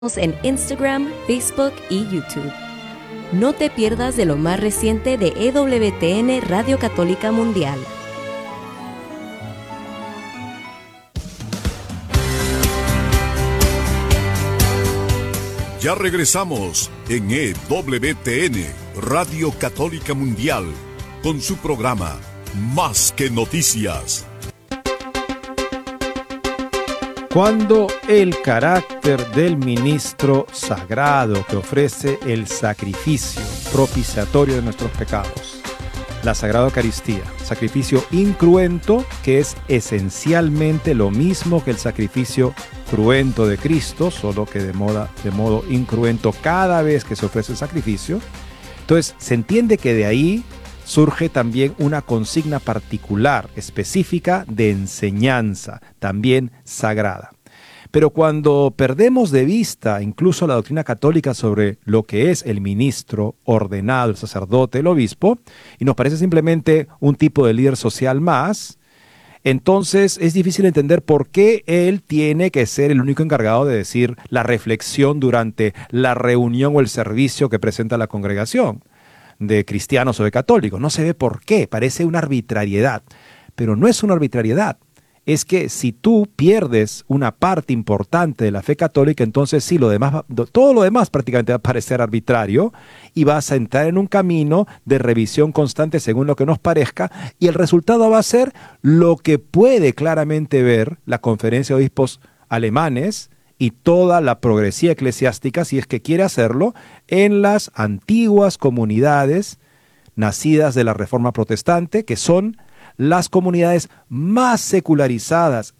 en Instagram, Facebook y YouTube. No te pierdas de lo más reciente de EWTN Radio Católica Mundial. Ya regresamos en EWTN Radio Católica Mundial con su programa Más que Noticias. Cuando el carácter del ministro sagrado que ofrece el sacrificio propiciatorio de nuestros pecados, la Sagrada Eucaristía, sacrificio incruento que es esencialmente lo mismo que el sacrificio cruento de Cristo, solo que de modo incruento cada vez que se ofrece el sacrificio. Entonces se entiende que de ahí surge también una consigna particular, específica de enseñanza, también sagrada. Pero cuando perdemos de vista incluso la doctrina católica sobre lo que es el ministro ordenado, el sacerdote, el obispo, y nos parece simplemente un tipo de líder social más, entonces es difícil entender por qué él tiene que ser el único encargado de decir la reflexión durante la reunión o el servicio que presenta la congregación de cristianos o de católicos. No se ve por qué, parece una arbitrariedad, pero no es una arbitrariedad. Es que si tú pierdes una parte importante de la fe católica, entonces sí, todo lo demás prácticamente va a parecer arbitrario y vas a entrar en un camino de revisión constante según lo que nos parezca, y el resultado va a ser lo que puede claramente ver la Conferencia de Obispos alemanes y toda la progresía eclesiástica, si es que quiere hacerlo, en las antiguas comunidades nacidas de la Reforma Protestante, que son las comunidades más secularizadas,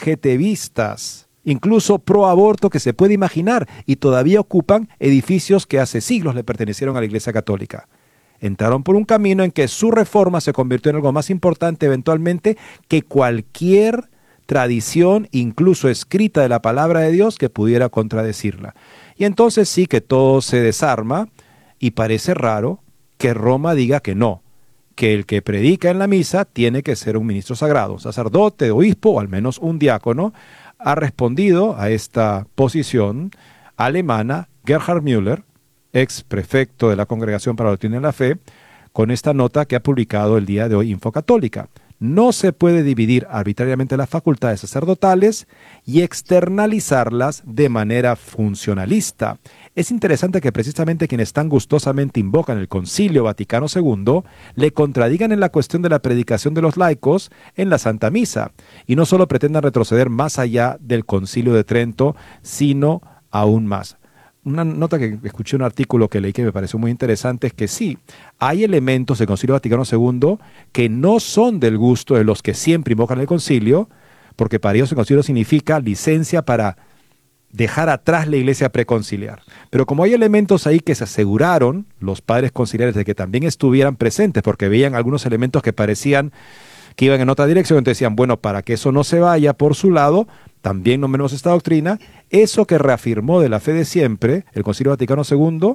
LGTBistas, incluso pro aborto que se puede imaginar, y todavía ocupan edificios que hace siglos le pertenecieron a la Iglesia Católica. Entraron por un camino en que su reforma se convirtió en algo más importante eventualmente que cualquier tradición, incluso escrita, de la palabra de Dios que pudiera contradecirla. Y entonces sí que todo se desarma y parece raro que Roma diga que no, que el que predica en la misa tiene que ser un ministro sagrado, sacerdote, obispo o al menos un diácono. Ha respondido a esta posición alemana Gerhard Müller, ex prefecto de la Congregación para la Doctrina de la Fe, con esta nota que ha publicado el día de hoy Infocatólica. No se puede dividir arbitrariamente las facultades sacerdotales y externalizarlas de manera funcionalista. Es interesante que precisamente quienes tan gustosamente invocan el Concilio Vaticano II le contradigan en la cuestión de la predicación de los laicos en la Santa Misa, y no solo pretendan retroceder más allá del Concilio de Trento, sino aún más. Una nota que escuché, un artículo que leí que me pareció muy interesante, es que sí, hay elementos del Concilio Vaticano II que no son del gusto de los que siempre invocan el concilio, porque para ellos el concilio significa licencia para dejar atrás la iglesia preconciliar. Pero como hay elementos ahí que se aseguraron los padres conciliares de que también estuvieran presentes, porque veían algunos elementos que parecían que iban en otra dirección, entonces decían, bueno, para que eso no se vaya por su lado, también nombremos esta doctrina. Eso que reafirmó de la fe de siempre el Concilio Vaticano II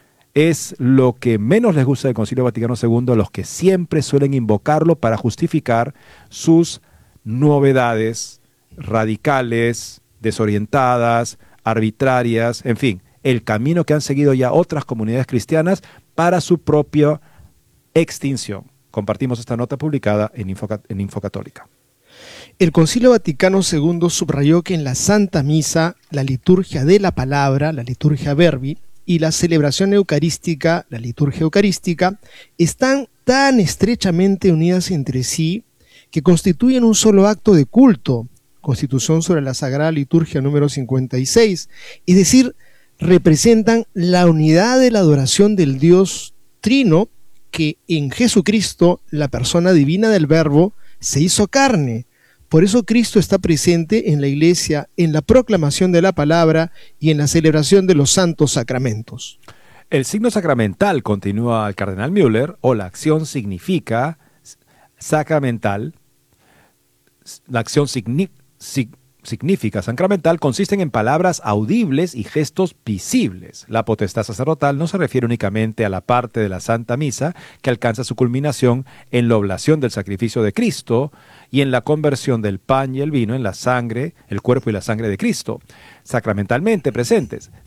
es lo que menos les gusta del Concilio Vaticano II, los que siempre suelen invocarlo para justificar sus novedades radicales, desorientadas, arbitrarias, en fin, el camino que han seguido ya otras comunidades cristianas para su propia extinción. Compartimos esta nota publicada en Infocatólica. El Concilio Vaticano II subrayó que en la Santa Misa, la liturgia de la palabra, la liturgia verbi, y la celebración eucarística, la liturgia eucarística, están tan estrechamente unidas entre sí que constituyen un solo acto de culto, Constitución sobre la Sagrada Liturgia número 56, es decir, representan la unidad de la adoración del Dios Trino, que en Jesucristo, la persona divina del Verbo, se hizo carne. Por eso Cristo está presente en la Iglesia, en la proclamación de la palabra y en la celebración de los santos sacramentos. El signo sacramental, continúa el cardenal Müller, o la acción significa sacramental, la acción significa sacramental consisten en palabras audibles y gestos visibles. La potestad sacerdotal no se refiere únicamente a la parte de la Santa Misa que alcanza su culminación en la oblación del sacrificio de Cristo y en la conversión del pan y el vino en la sangre, el cuerpo y la sangre de Cristo, sacramentalmente presentes,